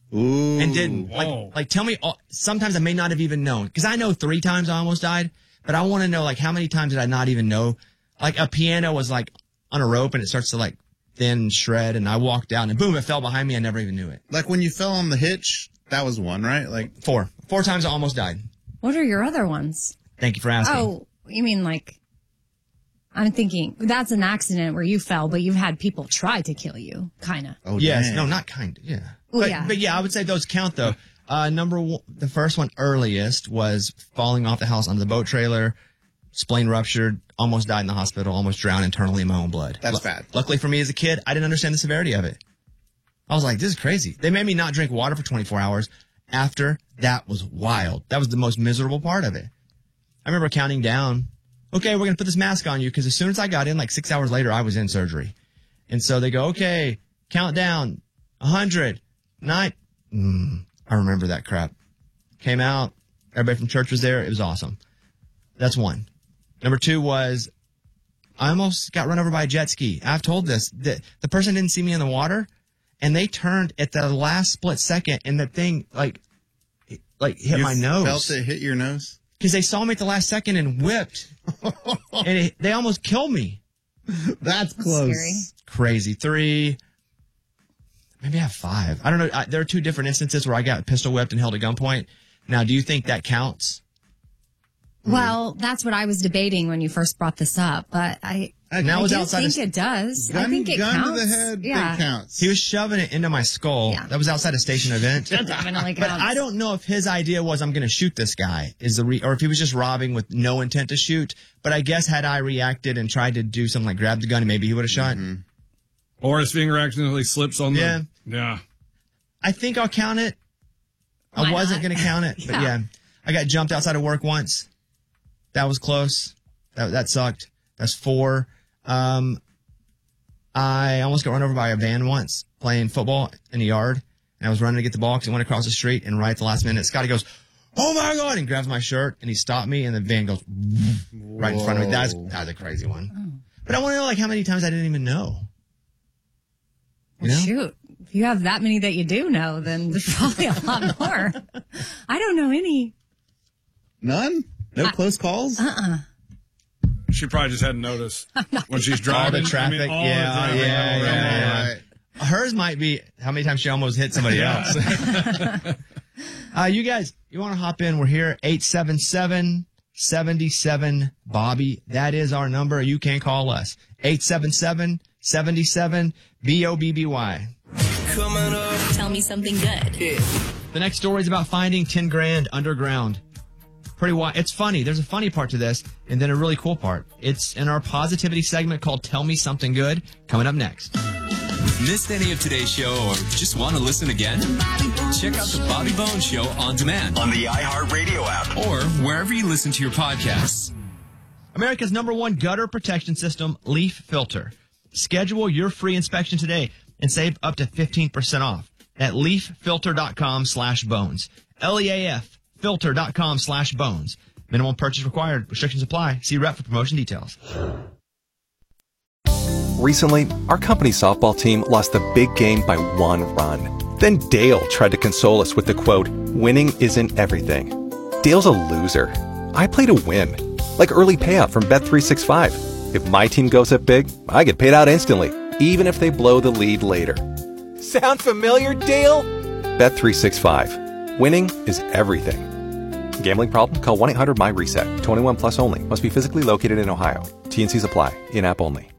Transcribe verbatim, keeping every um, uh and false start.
Ooh. And didn't. Whoa. Like, like, tell me, all, sometimes I may not have even known. Because I know three times I almost died, but I want to know, like, how many times did I not even know? Like, a piano was, like, on a rope, and it starts to, like, thin shred, and I walked down, and boom, it fell behind me. I never even knew it. Like when you fell on the hitch, that was one, right? Like Four. Four times I almost died. What are your other ones? Thank you for asking. Oh, you mean like, I'm thinking that's an accident where you fell, but you've had people try to kill you, kind of. Oh, yes. dang. No, not kind of. Yeah. Well, but, yeah. but yeah, I would say those count, though. Uh, number one, the first one earliest was falling off the house onto the boat trailer, spleen ruptured, almost died in the hospital, almost drowned internally in my own blood. That's Lu- bad. Luckily for me as a kid, I didn't understand the severity of it. I was like, this is crazy. They made me not drink water for twenty-four hours. After, that was wild. That was the most miserable part of it. I remember counting down, okay, we're going to put this mask on you, because as soon as I got in, like six hours later, I was in surgery. And so they go, okay, count down, one hundred, nine. Mm, I remember that crap. Came out, everybody from church was there. It was awesome. That's one. Number two was, I almost got run over by a jet ski. I've told this. The, the person didn't see me in the water, and they turned at the last split second, and the thing, like, like hit You my nose. Felt it hit your nose? Because they saw me at the last second and whipped. And it, they almost killed me. That's close. Scary. Crazy. Three. Maybe I have five. I don't know. I, there are two different instances where I got pistol whipped and held at gunpoint. Now, do you think that counts? Well, that's what I was debating when you first brought this up, but I, And that I was do outside think of, it does. Gun, I think it gun counts. to the head, yeah. it counts. He was shoving it into my skull. Yeah. That was outside a station event. That definitely But counts. I don't know if his idea was I'm going to shoot this guy, is the re- or if he was just robbing with no intent to shoot. But I guess had I reacted and tried to do something like grab the gun, maybe he would have shot. Mm-hmm. Or his finger accidentally slips on the... Yeah. Yeah. I think I'll count it. Why I wasn't not? going to count it, but Yeah. yeah. I got jumped outside of work once. That was close. That, that sucked. That's four. Um, I almost got run over by a van once playing football in the yard, and I was running to get the ball because it went across the street, and right at the last minute, Scotty goes, oh my God, and grabs my shirt, and he stopped me, and the van goes right in front of me. That's, that's a crazy one. Oh. But I want to know, like, how many times I didn't even know. You Well, know? shoot. If you have that many that you do know, then there's probably a lot more. I don't know any. None? No close calls? Uh-uh. She probably just hadn't noticed when she's driving. All the traffic. I mean, all yeah, the traffic. yeah, Oh, yeah, come on. yeah. Right. Hers might be how many times she almost hit somebody else. uh, you guys, you want to hop in? We're here, eight seven seven, seven seven, Bobby. That is our number. You can call us, eight seven seven, seven seven, B O B B Y. Tell me something good. Yeah. The next story is about finding ten grand underground. Pretty wild. It's funny. There's a funny part to this, and then a really cool part. It's in our positivity segment called Tell Me Something Good, coming up next. Missed any of today's show or just want to listen again? Check out the Bobby Bones Show on demand On the iHeartRadio app. or wherever you listen to your podcasts. America's number one gutter protection system, Leaf Filter. Schedule your free inspection today and save up to fifteen percent off at leaffilter.com slash bones. L E A F filter.com slash bones. Minimum purchase required. Restrictions apply. See rep for promotion details. Recently, our company's softball team lost the big game by one run. Then Dale tried to console us with the quote, winning isn't everything. Dale's a loser. I play to win. Like early payout from Bet three sixty-five. If my team goes up big, I get paid out instantly, even if they blow the lead later. Sound familiar, Dale? Bet three sixty-five. Winning is everything. Gambling problem? Call one eight hundred my reset. twenty-one plus only. Must be physically located in Ohio. T and C's apply. In-app only.